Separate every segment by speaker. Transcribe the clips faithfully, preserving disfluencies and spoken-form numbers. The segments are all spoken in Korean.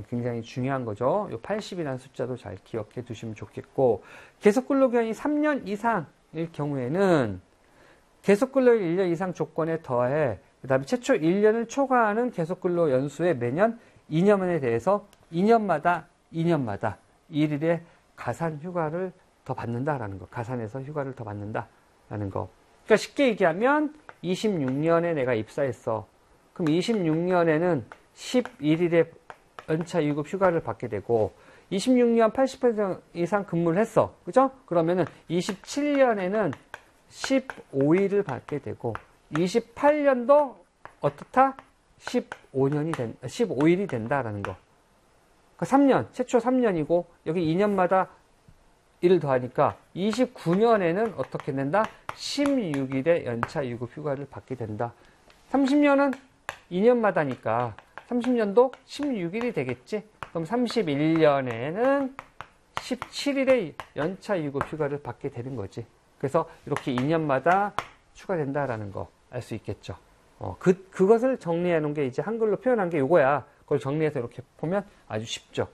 Speaker 1: 굉장히 중요한 거죠. 요 팔십이라는 숫자도 잘 기억해 두시면 좋겠고, 계속 근로기간이 삼 년 이상일 경우에는 계속 근로일 일 년 이상 조건에 더해 그 다음에 최초 일 년을 초과하는 계속 근로 연수에 매년 이 년에 대해서 이 년마다 이 년마다 일 일의 가산 휴가를 더 받는다라는 거. 가산해서 휴가를 더 받는다라는 거. 그러니까 쉽게 얘기하면 이십육 년에 내가 입사했어. 그럼 이십육 년에는 십일 일의 연차 이 급 휴가를 받게 되고, 이십육 년 팔십 퍼센트 이상 근무를 했어. 그죠? 그러면은 이십칠 년에는 십오 일을 받게 되고, 이십팔 년도 어떻다? 십오 년이 된, 십오 일이 된다라는 거. 그러니까 삼 년, 최초 삼 년이고, 여기 이 년마다 일을 더하니까 이십구 년에는 어떻게 된다? 십육 일의 연차 이 급 휴가를 받게 된다. 삼십 년은 이 년마다니까 삼십 년도 십육 일이 되겠지? 그럼 삼십일 년에는 십칠 일의 연차 이 급 휴가를 받게 되는 거지. 그래서 이렇게 이 년마다 추가된다라는 거 알 수 있겠죠. 어, 그, 그것을 정리해 놓은 게 이제 한글로 표현한 게 요거야. 그걸 정리해서 이렇게 보면 아주 쉽죠.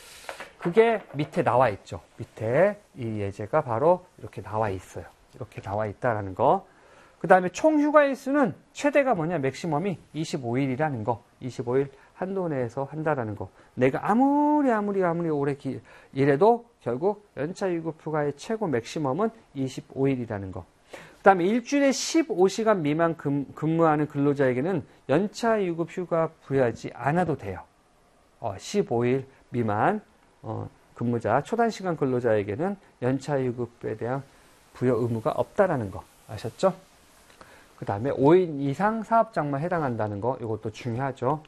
Speaker 1: 그게 밑에 나와 있죠. 밑에 이 예제가 바로 이렇게 나와 있어요. 이렇게 나와 있다라는 거. 그 다음에 총 휴가일 수는 최대가 뭐냐? 맥시멈이 이십오 일이라는 거. 이십오 일 한도 내에서 한다라는 거. 내가 아무리 아무리 아무리 오래 기, 일해도 결국 연차 이 급 휴가의 최고 맥시멈은 이십오 일이라는 거. 그 다음에 일주일에 십오 시간 미만 근, 근무하는 근로자에게는 연차 이 급 휴가 부여하지 않아도 돼요. 어, 십오 일 미만 어, 근무자, 초단시간 근로자에게는 연차 이 급에 대한 부여 의무가 없다라는 거 아셨죠? 그 다음에 오 인 이상 사업장만 해당한다는 거, 이것도 중요하죠.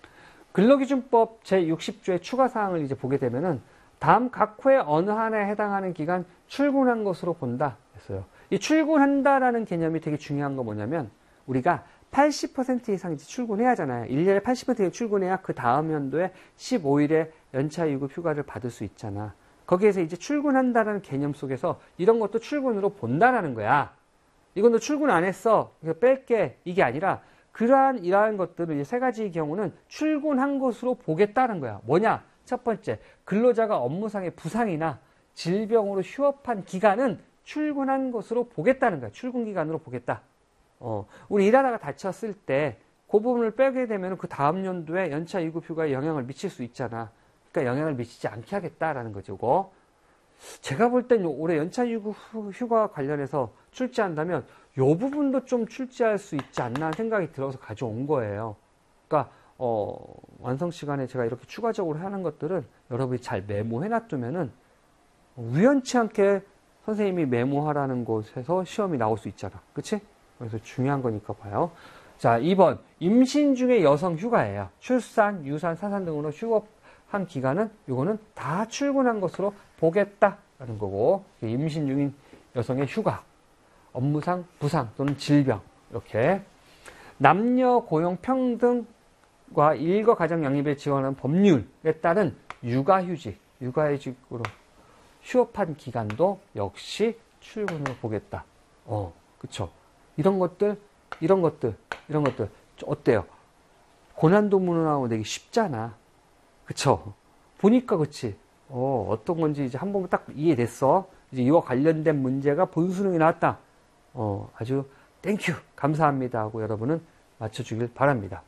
Speaker 1: 근로기준법 제육십 조의 추가사항을 이제 보게 되면은 다음 각 호의 어느 하나에 해당하는 기간 출근한 것으로 본다 했어요. 이 출근한다라는 개념이 되게 중요한 거 뭐냐면, 우리가 팔십 퍼센트 이상 이제 출근해야 하잖아요. 일 년에 팔십 퍼센트 출근해야 그 다음 연도에 십오 일의 연차 이 급 휴가를 받을 수 있잖아. 거기에서 이제 출근한다라는 개념 속에서 이런 것도 출근으로 본다라는 거야. 이건 너 출근 안 했어. 이거 뺄게. 이게 아니라 그러한 이러한 것들을 이제 세 가지의 경우는 출근한 것으로 보겠다는 거야. 뭐냐? 첫 번째, 근로자가 업무상의 부상이나 질병으로 휴업한 기간은 출근한 것으로 보겠다는 거야. 출근 기간으로 보겠다. 어, 우리 일하다가 다쳤을 때 그 부분을 빼게 되면 그 다음 연도에 연차 이 급 휴가에 영향을 미칠 수 있잖아. 그러니까 영향을 미치지 않게 하겠다라는 거죠. 이거. 제가 볼 땐 올해 연차 이 급 휴가 관련해서 출제한다면 이 부분도 좀 출제할 수 있지 않나 하는 생각이 들어서 가져온 거예요. 그러니까 어, 완성 시간에 제가 이렇게 추가적으로 하는 것들은 여러분이 잘 메모해 놔두면은 우연치 않게 선생님이 메모하라는 곳에서 시험이 나올 수 있잖아. 그치? 그래서 중요한 거니까 봐요. 자, 이 번. 임신 중에 여성 휴가예요. 출산, 유산, 사산 등으로 휴업한 기간은 이거는 다 출근한 것으로 보겠다라는 거고, 임신 중인 여성의 휴가, 업무상 부상 또는 질병, 이렇게 남녀 고용 평등과 일거 가정 양립에 지원하는 법률에 따른 육아휴직, 육아휴직으로 휴업한 기간도 역시 출근으로 보겠다. 어, 그쵸. 이런 것들, 이런 것들, 이런 것들, 어때요? 고난도 문헌하고 되게 쉽잖아. 그쵸? 보니까, 그치? 어, 어떤 건지 이제 한 번 딱 이해됐어. 이제 이와 관련된 문제가 본수능이 나왔다. 어, 아주 땡큐, 감사합니다 하고 여러분은 맞춰주길 바랍니다.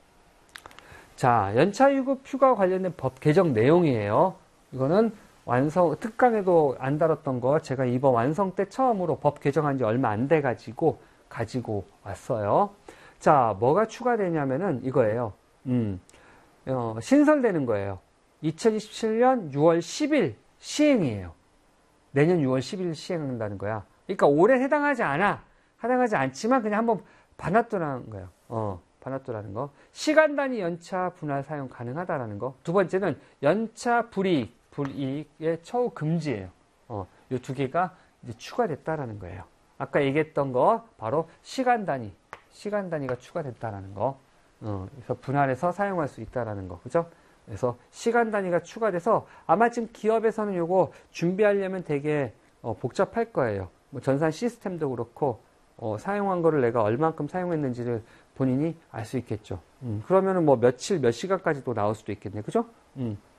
Speaker 1: 자, 연차 유 급 휴가 관련된 법 개정 내용이에요. 이거는 완성, 특강에도 안 다뤘던 거 제가 이번 완성 때 처음으로 법 개정한 지 얼마 안 돼가지고 가지고 왔어요. 자, 뭐가 추가되냐면은 이거예요. 음, 어, 신설되는 거예요. 이천이십칠 년 유월 십일 시행이에요. 내년 유월 십일 시행한다는 거야. 그러니까 올해 해당하지 않아. 해당하지 않지만 그냥 한번 봐놨더라는 거예요. 어, 봐놨더라는 거. 시간 단위 연차 분할 사용 가능하다라는 거. 두 번째는 연차 불이익, 불이익의 처우 금지예요. 어, 이 두 개가 이제 추가됐다라는 거예요. 아까 얘기했던 거 바로 시간 단위, 시간 단위가 추가됐다라는 거. 어, 그래서 분할해서 사용할 수 있다라는 거, 그죠? 그래서 시간 단위가 추가돼서 아마 지금 기업에서는 요거 준비하려면 되게 어, 복잡할 거예요. 뭐 전산 시스템도 그렇고 어, 사용한 거를 내가 얼만큼 사용했는지를 본인이 알 수 있겠죠. 음, 그러면은 뭐 며칠, 몇 시간까지도 나올 수도 있겠네, 그죠? 음,